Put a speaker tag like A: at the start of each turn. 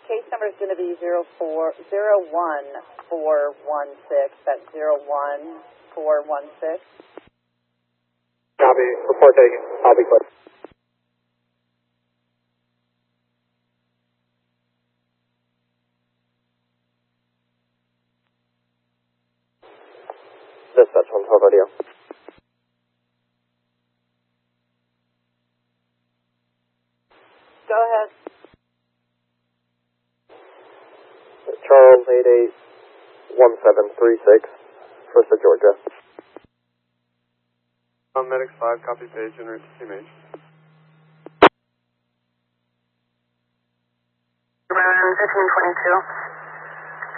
A: Case number is going to be 01416. That's 01416.
B: Copy. Report taken. I'll be clear. Dispatch 112 radio.
A: Go ahead.
B: Charles 881736, First of Georgia.
C: Medics 5, copy page, en route to CMH.
D: Command 1522.